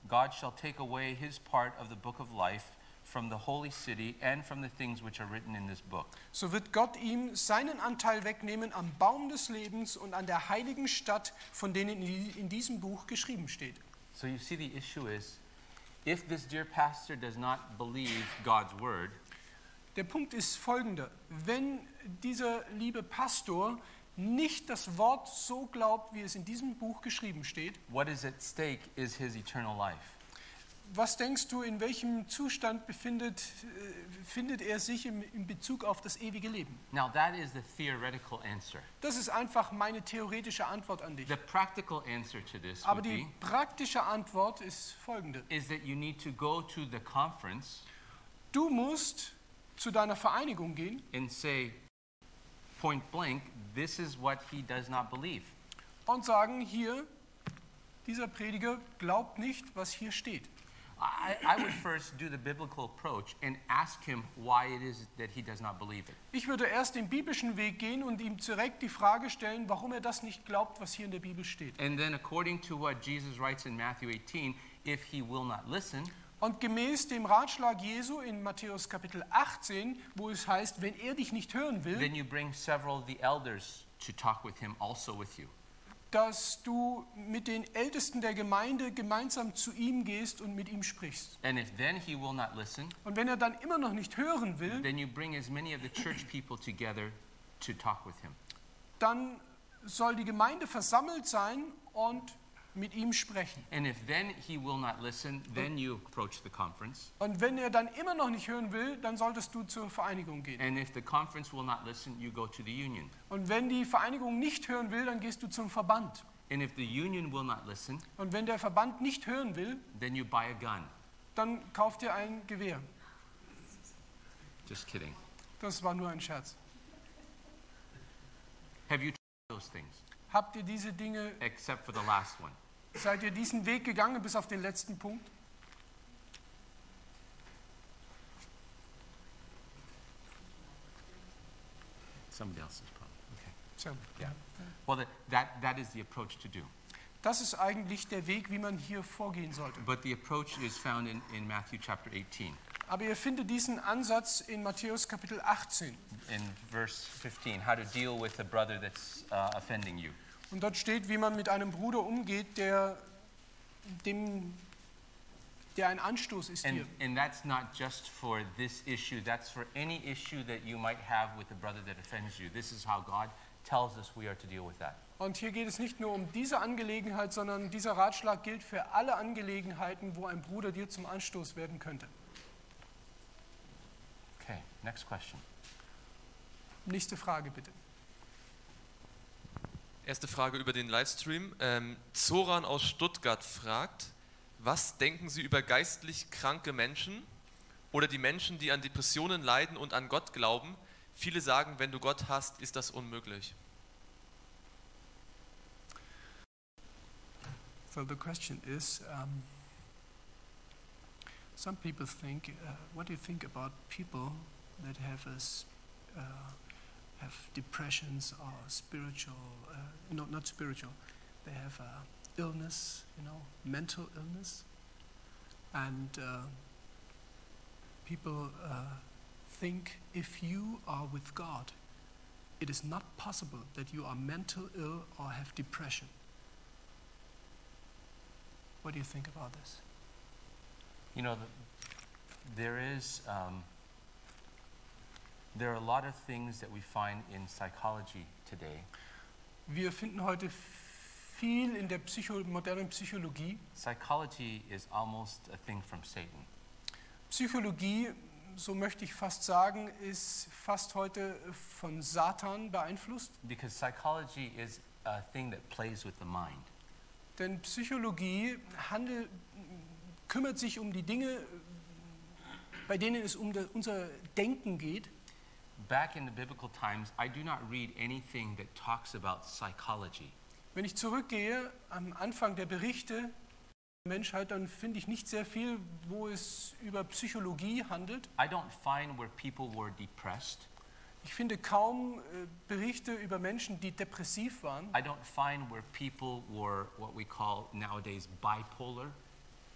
God shall take away his part of the book of life from the holy city and from the things which are written in this book. So wird Gott ihm seinen Anteil wegnehmen am Baum des Lebens und an der heiligen Stadt, von denen in diesem Buch geschrieben steht. So you see, the issue is, if this dear pastor does not believe God's word, der Punkt ist folgender: Wenn dieser liebe Pastor nicht das Wort so glaubt, wie es in diesem Buch geschrieben steht, what is at stake is his eternal life. was denkst du, in welchem Zustand findet er sich in Bezug auf das ewige Leben? Now that is the theoretical answer. Das ist einfach meine theoretische Antwort an dich. The practical answer to this Aber would die be praktische Antwort ist folgende: is that you need to go to the conference Du musst zu deiner Vereinigung gehen and say point blank, this is what he does not believe. und sagen, hier, dieser Prediger glaubt nicht, was hier steht. I would first do the biblical approach and ask him why it is that he does not believe it. Ich würde erst den biblischen Weg gehen und ihm direkt die Frage stellen, warum er das nicht glaubt, was hier in der Bibel steht. And then according to what Jesus writes in Matthew 18, if he will not listen, Und gemäß dem Ratschlag Jesu in Matthäus Kapitel 18, wo es heißt, wenn er dich nicht hören will, then you bring several of the elders to talk with him also with you. dass du mit den Ältesten der Gemeinde gemeinsam zu ihm gehst und mit ihm sprichst. And if then he will not listen, Und wenn er dann immer noch nicht hören will, then you bring as many of the church people together to talk with him. dann soll die Gemeinde versammelt sein und mit ihm sprechen. And if then he will not listen, then you approach the conference. Und wenn er dann immer noch nicht hören will, dann solltest du zur Vereinigung gehen. And if the conference will not listen, you go to the union. Und wenn die Vereinigung nicht hören will, dann gehst du zum Verband. And if the union will not listen, Und wenn der Verband nicht hören will, then you buy a gun. dann kauft ihr ein Gewehr. Just kidding. Das war nur ein Scherz. Have you tried those things? Habt ihr diese Dinge, Except for the last one. seid ihr diesen Weg gegangen bis auf den letzten Punkt? Somebody else's problem. Okay. So, Yeah. Well, that is the approach to do. das ist eigentlich der Weg, wie man hier vorgehen sollte. But the approach is found in Matthew chapter 18. Aber ihr findet diesen Ansatz in Matthäus Kapitel 18. In verse 15, how to deal with a brother that's offending you. Und dort steht, wie man mit einem Bruder umgeht, der ein Anstoß ist hier. And that's not just for this issue, that's for any issue that you might have with a brother that offends you. This is how God tells us we are to deal with that. Und hier geht es nicht nur um diese Angelegenheit, sondern dieser Ratschlag gilt für alle Angelegenheiten, wo ein Bruder dir zum Anstoß werden könnte. Okay, next question. Nächste Frage bitte. Erste Frage über den Livestream. Zoran aus Stuttgart fragt, was denken Sie über geistlich kranke Menschen oder die Menschen, die an Depressionen leiden und an Gott glauben? Viele sagen, wenn du Gott hast, ist das unmöglich. So the question is, some people think, what do you think about people that have have depressions or spiritual, not spiritual, they have illness, mental illness, and people think if you are with God, it is not possible that you are mental ill or have depression. What do you think about this? You know, there are a lot of things that we find in psychology today. Wir finden heute viel in der modernen Psychologie. Psychology is almost a thing from Satan. Psychologie, so möchte ich fast sagen, ist fast heute von Satan beeinflusst. Because psychology is a thing that plays with the mind. Denn Psychologie kümmert sich um die Dinge, bei denen es um unser Denken geht. Back in the biblical times, I do not read anything that talks about psychology. Wenn ich zurückgehe am Anfang der Berichte der Menschheit, dann finde ich nicht sehr viel, wo es über Psychologie handelt. I don't find where people were depressed. Ich finde kaum Berichte über Menschen, die depressiv waren. I don't find where people were what we call nowadays bipolar.